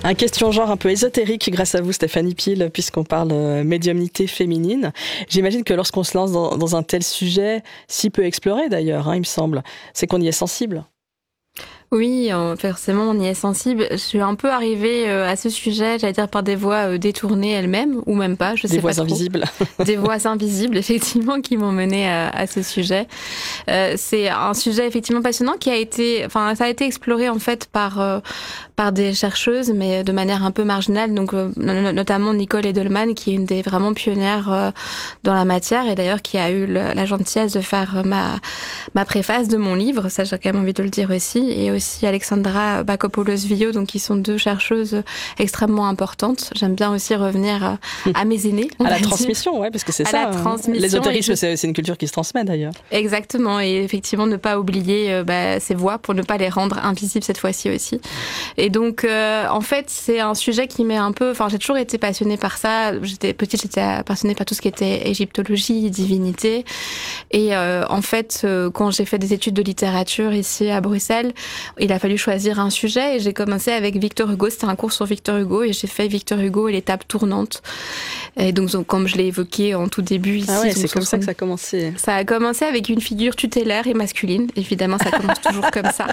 Un question genre un peu ésotérique grâce à vous Stéphanie Pile, puisqu'on parle médiumnité féminine. J'imagine que lorsqu'on se lance dans un tel sujet, si peu exploré d'ailleurs, il me semble, c'est qu'on y est sensible. Oui, forcément, on y est sensible. Je suis un peu arrivée à ce sujet, j'allais dire par des voies détournées elles-mêmes, ou même pas, je sais pas trop. Des voies invisibles. Des voies invisibles, effectivement, qui m'ont menée à ce sujet. C'est un sujet effectivement passionnant ça a été exploré en fait par des chercheuses, mais de manière un peu marginale. Donc, notamment Nicole Edelman, qui est une des vraiment pionnières dans la matière, et d'ailleurs qui a eu la gentillesse de faire ma préface de mon livre. Ça, j'ai quand même envie de le dire aussi. Et aussi Alexandra Bakopoulos-Villot, donc qui sont deux chercheuses extrêmement importantes. J'aime bien aussi revenir à mes aînés. À la transmission, ouais, parce que c'est ça. La transmission. L'ésotérisme, c'est une culture qui se transmet d'ailleurs. Exactement, et effectivement ne pas oublier ces voix pour ne pas les rendre invisibles cette fois-ci aussi. Et donc, en fait, c'est un sujet qui m'est un peu... Enfin, j'ai toujours été passionnée par ça. J'étais petite, j'étais passionnée par tout ce qui était égyptologie, divinité. Et en fait, quand j'ai fait des études de littérature ici à Bruxelles, il a fallu choisir un sujet et j'ai commencé avec Victor Hugo. C'était un cours sur Victor Hugo et j'ai fait Victor Hugo et l'étape tournante. Et donc comme je l'ai évoqué en tout début ici. Ah ouais, c'est comme ça que ça a commencé. Ça a commencé avec une figure tutélaire et masculine. Évidemment, ça commence toujours comme ça.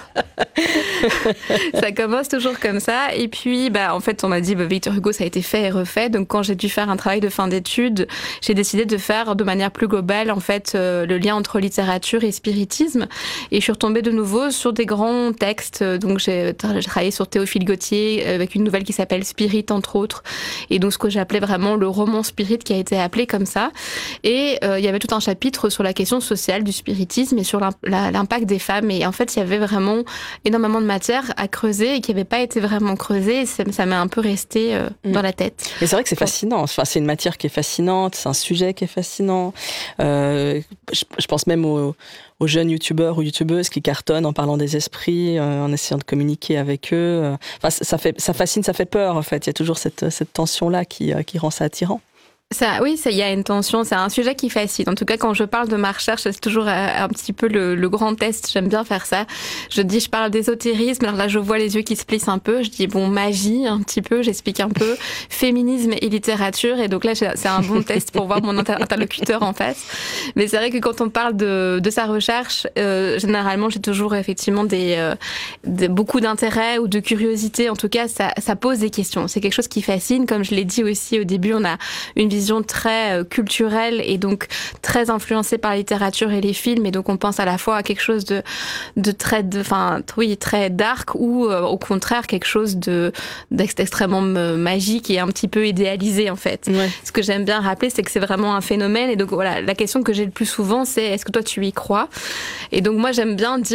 Ça commence toujours comme ça. Et puis, en fait, on m'a dit, Victor Hugo, ça a été fait et refait. Donc, quand j'ai dû faire un travail de fin d'études, j'ai décidé de faire de manière plus globale, en fait, le lien entre littérature et spiritisme. Et je suis retombée de nouveau sur des grands textes. Donc, j'ai travaillé sur Théophile Gautier avec une nouvelle qui s'appelle Spirit, entre autres. Et donc, ce que j'appelais vraiment le roman spirit qui a été appelé comme ça. Et il y avait tout un chapitre sur la question sociale du spiritisme et sur l'impact des femmes. Et en fait, il y avait vraiment énormément de matière à creuser et qui n'avait pas été vraiment creusée. Et ça m'est un peu resté dans la tête. Et c'est vrai que c'est fascinant. Enfin, c'est une matière qui est fascinante, c'est un sujet qui est fascinant. Je pense même aux jeunes youtubeurs ou youtubeuses qui cartonnent en parlant des esprits, en essayant de communiquer avec eux. Enfin, ça fascine, ça fait peur en fait. Il y a toujours cette tension-là qui rend ça attirant. Oui, il y a une tension, c'est un sujet qui fascine. En tout cas, quand je parle de ma recherche, c'est toujours un petit peu le grand test. J'aime bien faire ça. Je parle d'ésotérisme. Alors là, je vois les yeux qui se plissent un peu. Je dis, magie, un petit peu. J'explique un peu féminisme et littérature. Et donc là, c'est un bon test pour voir mon interlocuteur en face. Mais c'est vrai que quand on parle de sa recherche, généralement, j'ai toujours effectivement beaucoup d'intérêt ou de curiosité. En tout cas, ça pose des questions. C'est quelque chose qui fascine. Comme je l'ai dit aussi au début, on a une vision très culturelle et donc très influencée par la littérature et les films, et donc on pense à la fois à quelque chose de très dark ou au contraire quelque chose d'extrêmement magique et un petit peu idéalisé en fait. Ouais. Ce que j'aime bien rappeler, c'est que c'est vraiment un phénomène, et donc voilà, la question que j'ai le plus souvent, c'est est-ce que toi tu y crois? Et donc moi j'aime bien dire